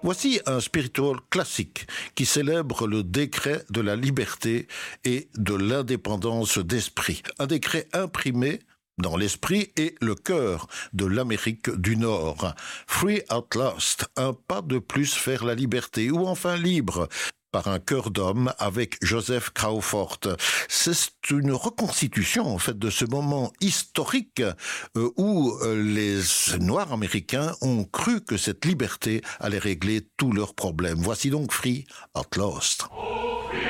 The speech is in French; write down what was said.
Voici un spiritual classique qui célèbre le décret de la liberté et de l'indépendance d'esprit. Un décret imprimé dans l'esprit et le cœur de l'Amérique du Nord. Free at last, un pas de plus vers la liberté, ou enfin libre, par un cœur d'homme avec Joseph Crawford. C'est une reconstitution en fait de ce moment historique où les Noirs américains ont cru que cette liberté allait régler tous leurs problèmes. Voici donc Free at Last.